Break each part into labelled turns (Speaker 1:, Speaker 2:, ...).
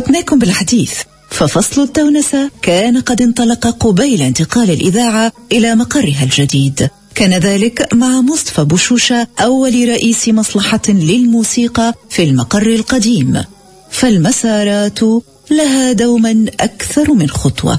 Speaker 1: عدناكم بالحديث. ففصل التونسة كان قد انطلق قبيل انتقال الإذاعة إلى مقرها الجديد. كان ذلك مع مصطفى بوشوشة أول رئيس مصلحة للموسيقى في المقر القديم، فالمسارات لها دوما أكثر من خطوة.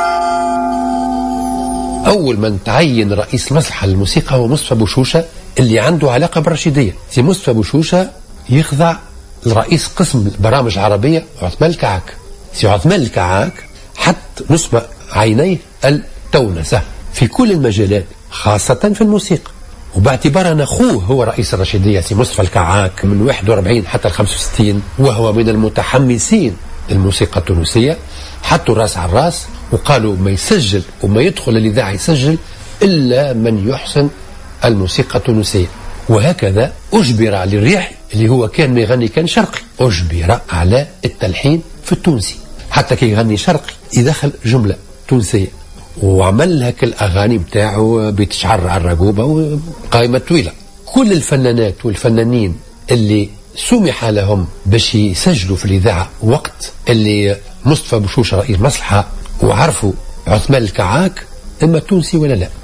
Speaker 2: أول من تعين رئيس مصلحة للموسيقى هو مصطفى بوشوشة، اللي عنده علاقة بالرشيدية. سي مصطفى بوشوشة يخضع لرئيس قسم البرامج العربية عثمان الكعاك. سي عثمان الكعاك حط نصب عينيه التونسة في كل المجالات، خاصة في الموسيقى، وباعتبار أن أخوه هو رئيس الرشيدية سي مصطفى الكعاك من 41 حتى 65، وهو من المتحمسين للموسيقى التونسية، حطوا راس على الراس وقالوا ما يسجل وما يدخل الإذاعة يسجل إلا من يحسن الموسيقى التونسية. وهكذا أجبر على الريح اللي هو كان ما يغني كان شرقي، أجبر على التلحين في التونسي، حتى كي يغني شرقي يدخل جملة تونسية، وعمل هك الأغاني بتاعه بتشعر على الرقوبة وقائمة طويلة. كل الفنانات والفنانين اللي سمح لهم باش يسجلوا في الإذاعة وقت اللي مصطفى بوشوشة رئيس مصلحة وعرفوا عثمان الكعاك، إما تونسي ولا لا.